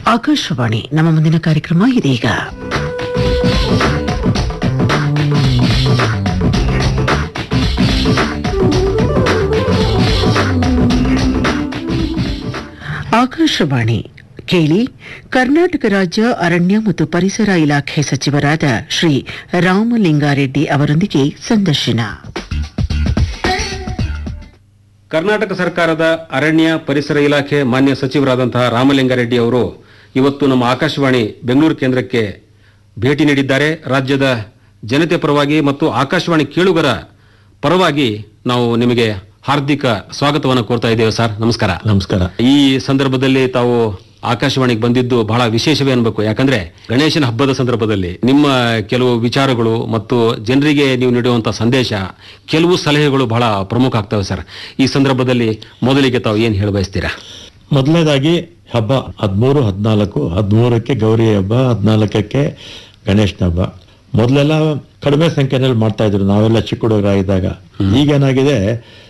ಆಕಾಶವಾಣಿ ನಮ್ಮ ಮುಂದಿನ ಕಾರ್ಯಕ್ರಮ ಇದೀಗ. ಆಕಾಶವಾಣಿ ಕೇಳಿ, ಕರ್ನಾಟಕ ರಾಜ್ಯ ಅರಣ್ಯ ಮತ್ತು ಪರಿಸರ ಇಲಾಖೆ ಸಚಿವರಾದ ಶ್ರೀ ರಾಮಲಿಂಗಾರೆಡ್ಡಿ ಅವರೊಂದಿಗೆ ಸಂದರ್ಶನ. ಕರ್ನಾಟಕ ಸರ್ಕಾರದ ಅರಣ್ಯ ಪರಿಸರ ಇಲಾಖೆ ಮಾನ್ಯ ಸಚಿವರಾದಂತಹ ರಾಮಲಿಂಗಾರೆಡ್ಡಿ ಅವರು ಇವತ್ತು ನಮ್ಮ ಆಕಾಶವಾಣಿ ಬೆಂಗಳೂರು ಕೇಂದ್ರಕ್ಕೆ ಭೇಟಿ ನೀಡಿದ್ದಾರೆ. ರಾಜ್ಯದ ಜನತೆ ಪರವಾಗಿ ಮತ್ತು ಆಕಾಶವಾಣಿ ಕೇಳುಗರ ಪರವಾಗಿ ನಾವು ನಿಮಗೆ ಹಾರ್ದಿಕ ಸ್ವಾಗತವನ್ನು ಕೋರ್ತಾ ಇದ್ದೇವೆ ಸರ್. ನಮಸ್ಕಾರ. ನಮಸ್ಕಾರ. ಈ ಸಂದರ್ಭದಲ್ಲಿ ತಾವು ಆಕಾಶವಾಣಿಗೆ ಬಂದಿದ್ದು ಬಹಳ ವಿಶೇಷವೇ ಅನ್ಬೇಕು. ಯಾಕಂದ್ರೆ ಗಣೇಶನ ಹಬ್ಬದ ಸಂದರ್ಭದಲ್ಲಿ ನಿಮ್ಮ ಕೆಲವು ವಿಚಾರಗಳು ಮತ್ತು ಜನರಿಗೆ ನೀವು ನೀಡುವಂತಹ ಸಂದೇಶ, ಕೆಲವು ಸಲಹೆಗಳು ಬಹಳ ಪ್ರಮುಖ ಆಗ್ತವೆ ಸರ್. ಈ ಸಂದರ್ಭದಲ್ಲಿ ಮೊದಲಿಗೆ ತಾವು ಏನ್ ಹೇಳ ಬಯಸ್ತೀರಾ? ಮೊದಲನೇದಾಗಿ ಹಬ್ಬ 13, 14, 13ಕ್ಕೆ ಗೌರಿ ಹಬ್ಬ, 14ಕ್ಕೆ ಗಣೇಶನ ಹಬ್ಬ. ಮೊದಲೆಲ್ಲ ಕಡಿಮೆ ಸಂಖ್ಯೆಯಲ್ಲಿ ಮಾಡ್ತಾ ಇದ್ರು ನಾವೆಲ್ಲ ಚಿಕ್ಕ ಹುಡುಗರಾಗಿದ್ದಾಗ. ಈಗೇನಾಗಿದೆ,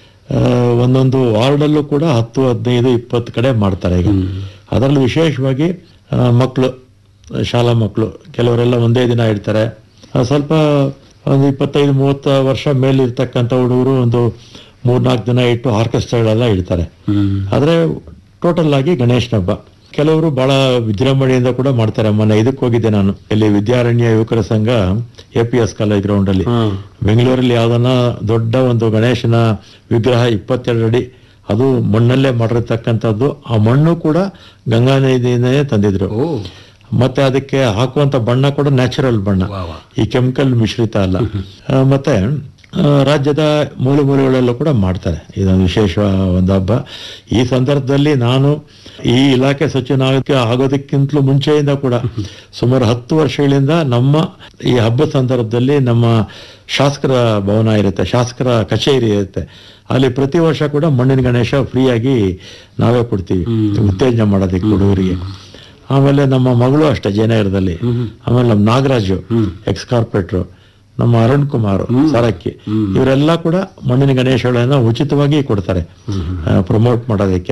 ಒಂದೊಂದು ವಾರ್ಡಲ್ಲೂ ಕೂಡ 10, 15, 20 ಕಡೆ ಮಾಡ್ತಾರೆ ಈಗ. ಅದರಲ್ಲಿ ವಿಶೇಷವಾಗಿ ಮಕ್ಕಳು, ಶಾಲಾ ಮಕ್ಕಳು ಕೆಲವರೆಲ್ಲ ಒಂದೇ ದಿನ ಇಡ್ತಾರೆ. ಸ್ವಲ್ಪ ಒಂದು 25-30 ವರ್ಷ ಮೇಲಿರ್ತಕ್ಕಂಥ ಹುಡುಗರು ಒಂದು 3-4 ದಿನ ಇಟ್ಟು ಆರ್ಕೆಸ್ಟ್ರಾಗಳೆಲ್ಲ ಇಡ್ತಾರೆ. ಆದರೆ ಟೋಟಲ್ ಆಗಿ ಗಣೇಶನ ಹಬ್ಬ ಕೆಲವರು ಬಹಳ ವಿಜೃಂಭಣೆಯಿಂದ ಕೂಡ ಮಾಡ್ತಾರೆ. ಮೊನ್ನೆ ಇದಕ್ಕೆ ಹೋಗಿದ್ದೆ ನಾನು, ಇಲ್ಲಿ ವಿದ್ಯಾರಣ್ಯ ಯುವಕರ ಸಂಘ APS ಕಾಲೇಜ್ ಗ್ರೌಂಡ್ ಅಲ್ಲಿ ಬೆಂಗಳೂರಲ್ಲಿ ಯಾವ್ದನ್ನ ದೊಡ್ಡ ಒಂದು ಗಣೇಶನ ವಿಗ್ರಹ 22 ಅಡಿ, ಅದು ಮಣ್ಣಲ್ಲೇ ಮಾಡಿರ್ತಕ್ಕಂಥದ್ದು. ಆ ಮಣ್ಣು ಕೂಡ ಗಂಗಾ ನದಿಯಿಂದನೇ ತಂದಿದ್ರು. ಮತ್ತೆ ಅದಕ್ಕೆ ಹಾಕುವಂತ ಬಣ್ಣ ಕೂಡ ನ್ಯಾಚುರಲ್ ಬಣ್ಣ, ಈ ಕೆಮಿಕಲ್ ಮಿಶ್ರಿತ ಅಲ್ಲ. ಮತ್ತೆ ರಾಜ್ಯದ ಮೂಲೆ ಮೂಲೆಗಳಲ್ಲೂ ಕೂಡ ಮಾಡ್ತಾರೆ. ಇದೊಂದು ವಿಶೇಷ ಒಂದು ಹಬ್ಬ. ಈ ಸಂದರ್ಭದಲ್ಲಿ ನಾನು ಈ ಇಲಾಖೆ ಸಚಿವನಾಗಕ್ಕೆ ಆಗೋದಕ್ಕಿಂತಲೂ ಮುಂಚೆಯಿಂದ ಕೂಡ ಸುಮಾರು 10 ವರ್ಷಗಳಿಂದ ನಮ್ಮ ಈ ಹಬ್ಬದ ಸಂದರ್ಭದಲ್ಲಿ ನಮ್ಮ ಶಾಸಕರ ಭವನ ಇರುತ್ತೆ, ಶಾಸಕರ ಕಚೇರಿ ಇರುತ್ತೆ. ಅಲ್ಲಿ ಪ್ರತಿ ವರ್ಷ ಕೂಡ ಮಣ್ಣಿನ ಗಣೇಶ ಫ್ರೀಯಾಗಿ ನಾವೇ ಕೊಡ್ತೀವಿ, ಉತ್ತೇಜನ ಮಾಡೋದಕ್ಕೆ ಹುಡುಗರಿಗೆ. ಆಮೇಲೆ ನಮ್ಮ ಮಗಳು ಅಷ್ಟೇ ಜಯನಗರದಲ್ಲಿ. ಆಮೇಲೆ ನಮ್ಮ ನಾಗರಾಜು ಎಕ್ಸ್ ಕಾರ್ಪೊರೇಟ್ರು, ನಮ್ಮ ಅರುಣ್ ಕುಮಾರ್ ಸಾರಕ್ಕಿ, ಇವರೆಲ್ಲ ಕೂಡ ಮಣ್ಣಿನ ಗಣೇಶಗಳನ್ನ ಉಚಿತವಾಗಿ ಕೊಡ್ತಾರೆ ಪ್ರಮೋಟ್ ಮಾಡೋದಕ್ಕೆ.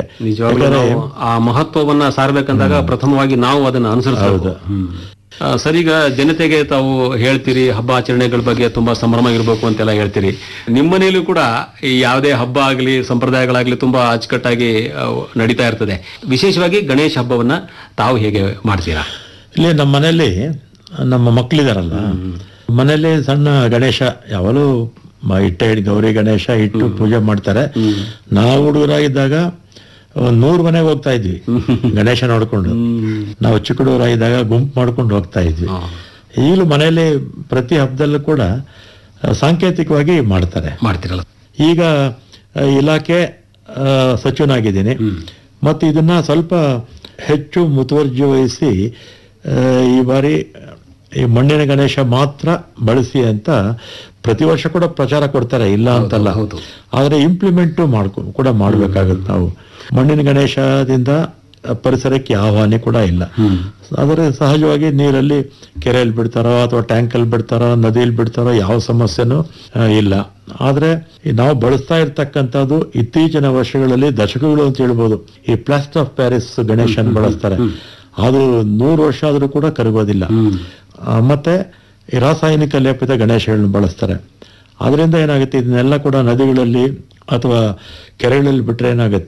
ಆ ಮಹತ್ವವನ್ನ ಸಾರಬೇಕಂದಾಗ ಪ್ರಥಮವಾಗಿ ನಾವು ಅದನ್ನ ಅನುಸರಿಸಬಹುದು. ಸರ್, ಈಗ ಜನತೆಗೆ ತಾವು ಹೇಳ್ತೀರಿ ಹಬ್ಬ ಆಚರಣೆಗಳ ಬಗ್ಗೆ ತುಂಬಾ ಸಂಭ್ರಮ ಇರಬೇಕು ಅಂತೆಲ್ಲ ಹೇಳ್ತೀರಿ. ನಿಮ್ಮನೇಲೂ ಕೂಡ ಈ ಯಾವುದೇ ಹಬ್ಬ ಆಗಲಿ ಸಂಪ್ರದಾಯಗಳಾಗ್ಲಿ ತುಂಬಾ ಅಚ್ಚುಕಟ್ಟಾಗಿ ನಡೀತಾ ಇರ್ತದೆ. ವಿಶೇಷವಾಗಿ ಗಣೇಶ ಹಬ್ಬವನ್ನ ತಾವು ಹೇಗೆ ಮಾಡ್ತೀರಾ? ಇಲ್ಲಿ ನಮ್ಮ ಮನೆಯಲ್ಲಿ ನಮ್ಮ ಮಕ್ಕಳಿದಾರಲ್ಲ, ಮನೇಲಿ ಸಣ್ಣ ಗಣೇಶ ಯಾವಾಗಲೂ ಗೌರಿ ಗಣೇಶ ಇಟ್ಟು ಪೂಜೆ ಮಾಡ್ತಾರೆ. ನಾವು ಹುಡುಗರಾಗಿದ್ದಾಗ 100 ಮನೆಗೆ ಹೋಗ್ತಾ ಇದ್ವಿ ಗಣೇಶ ನೋಡ್ಕೊಂಡು. ನಾವು ಚಿಕ್ಕ ಹುಡುಗರಾಗಿದ್ದಾಗ ಗುಂಪು ಮಾಡ್ಕೊಂಡು ಹೋಗ್ತಾ ಇದ್ವಿ. ಈಗಲೂ ಮನೆಯಲ್ಲಿ ಪ್ರತಿ ಹಬ್ಬದಲ್ಲೂ ಕೂಡ ಸಾಂಕೇತಿಕವಾಗಿ ಮಾಡ್ತಿರಲ್ಲ. ಈಗ ಇಲಾಖೆ ಸಚಿವನಾಗಿದ್ದೀನಿ ಮತ್ತು ಇದನ್ನ ಸ್ವಲ್ಪ ಹೆಚ್ಚು ಮುತುವರ್ಜಿ ವಹಿಸಿ ಈ ಬಾರಿ ಈ ಮಣ್ಣಿನ ಗಣೇಶ ಮಾತ್ರ ಬಳಸಿ ಅಂತ ಪ್ರತಿ ವರ್ಷ ಕೂಡ ಪ್ರಚಾರ ಕೊಡ್ತಾರೆ, ಇಲ್ಲ ಅಂತಲ್ಲ. ಆದ್ರೆ ಇಂಪ್ಲಿಮೆಂಟ್ ಕೂಡ ಮಾಡ್ಬೇಕಾಗುತ್ತೆ. ನಾವು ಮಣ್ಣಿನ ಗಣೇಶದಿಂದ ಪರಿಸರಕ್ಕೆ ಯಾವ ಹಾನಿ ಕೂಡ ಇಲ್ಲ. ಆದರೆ ಸಹಜವಾಗಿ ನೀರಲ್ಲಿ ಕೆರೆಯಲ್ಲಿ ಬಿಡ್ತಾರೋ ಅಥವಾ ಟ್ಯಾಂಕಲ್ಲಿ ಬಿಡ್ತಾರೋ ನದಿಯಲ್ಲಿ ಬಿಡ್ತಾರೋ ಯಾವ ಸಮಸ್ಯೆನೂ ಇಲ್ಲ. ಆದ್ರೆ ನಾವು ಬಳಸ್ತಾ ಇರ್ತಕ್ಕಂಥದ್ದು ಇತ್ತೀಚಿನ ವರ್ಷಗಳಲ್ಲಿ ದಶಕಗಳು ಅಂತ ಹೇಳ್ಬೋದು. ಈ ಪ್ಲಾಸ್ಟರ್ ಆಫ್ ಪ್ಯಾರಿಸ್ ಗಣೇಶನ್ ಬಳಸ್ತಾರೆ. ಅದು 100 ವರ್ಷ ಆದ್ರೂ ಕೂಡ ಕರಗೋದಿಲ್ಲ. ಮತ್ತೆ ಈ ರಾಸಾಯನಿಕ ಲೇಪಿತ ಗಣೇಶಗಳನ್ನ ಬಳಸ್ತಾರೆ. ಅದರಿಂದ ಏನಾಗುತ್ತೆ, ಇದನ್ನೆಲ್ಲ ಕೂಡ ನದಿಗಳಲ್ಲಿ ಅಥವಾ ಕೆರೆಗಳಲ್ಲಿ ಬಿಟ್ರೆ ಏನಾಗುತ್ತೆ,